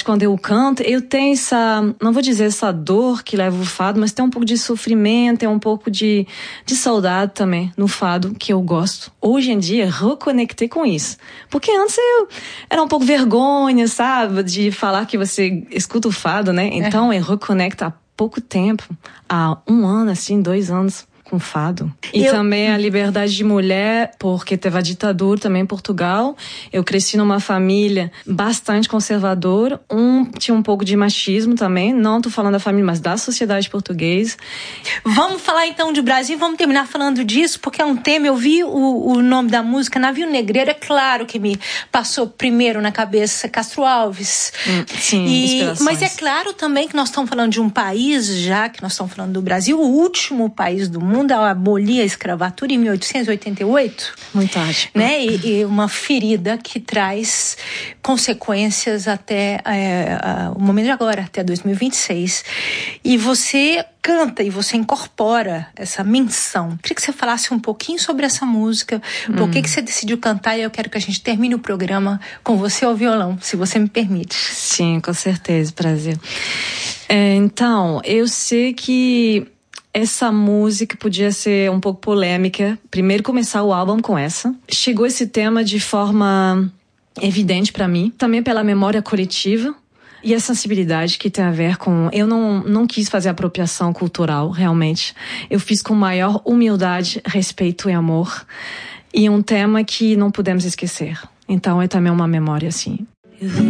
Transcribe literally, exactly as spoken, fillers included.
quando eu canto, eu tenho essa, não vou dizer essa dor que leva o fado, mas tem um pouco de sofrimento, tem um pouco de, de saudade também no fado, que eu gosto. Hoje em dia, reconectei com isso. Porque antes eu era um pouco vergonha, sabe, de falar que você escuta o fado, né? Então é. eu reconecto há pouco tempo, há um ano, assim, dois anos, com fado. E eu... também a liberdade de mulher, porque teve a ditadura também em Portugal. Eu cresci numa família bastante conservadora. Um tinha um pouco de machismo também. Não tô falando da família, mas da sociedade portuguesa. Vamos falar então de Brasil, vamos terminar falando disso, porque é um tema. Eu vi o, o nome da música, Navio Negreiro. É claro que me passou primeiro na cabeça Castro Alves. Hum, sim, e, mas é claro também que nós estamos falando de um país, já que nós estamos falando do Brasil, o último país do mundo a abolir a escravatura em mil oitocentos e oitenta e oito. Muito tarde. Né? E, e uma ferida que traz consequências até é, o momento de agora, até dois mil e vinte e seis. E você canta e você incorpora essa menção. Queria que você falasse um pouquinho sobre essa música, hum. por que que você decidiu cantar, e eu quero que a gente termine o programa com você ao violão, se você me permite. Sim, com certeza, prazer. É, então, eu sei que essa música podia ser um pouco polêmica. Primeiro começar o álbum com essa. Chegou esse tema de forma evidente para mim, também pela memória coletiva e a sensibilidade que tem a ver com... Eu não, não quis fazer apropriação cultural, realmente. Eu fiz com maior humildade, respeito e amor. E um tema que não podemos esquecer. Então é também uma memória, assim.